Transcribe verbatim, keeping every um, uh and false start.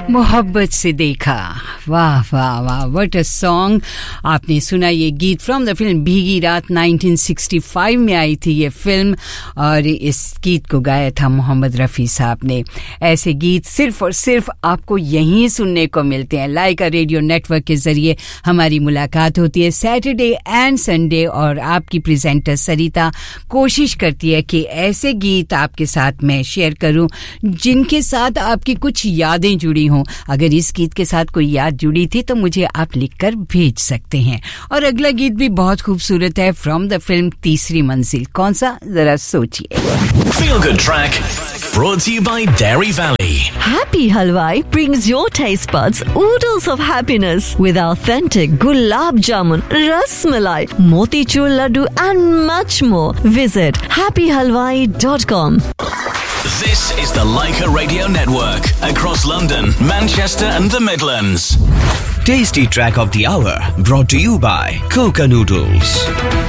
मोहब्बत से देखा, वाह वाह वाह, व्हाट अ सॉन्ग। आपने सुना ये गीत फ्रॉम द फिल्म भीगी रात, नाइनटीन सिक्सटी फाइव में आई थी ये फिल्म, और इस गीत को गाया था मोहम्मद रफ़ी साहब ने। ऐसे गीत सिर्फ और सिर्फ आपको यहीं सुनने को मिलते हैं। लाइका रेडियो नेटवर्क के जरिए हमारी मुलाकात होती है सैटरडे एंड संडे, और आपकी प्रेजेंटर सरिता कोशिश करती है कि ऐसे गीत आपके साथ मैं शेयर करूं जिनके साथ आपकी कुछ यादें जुड़ी हों। अगर इस गीत के साथ कोई याद जुड़ी थी तो मुझे आप लिखकर भेज सकते हैं। और अगला गीत भी बहुत खूबसूरत है फ्रॉम द फिल्म तीसरी मंजिल। कौन सा, जरा सोचिए। Feel Good Track brought to you by Dairy Valley. Happy Halwai brings your taste buds oodles of happiness with authentic gulab jamun, ras malai, motichur laddu and much more. Visit happy halwai dot com. This is the Laika Radio Network across London, Manchester and the Midlands. Tasty Track of the Hour brought to you by Coca Noodles.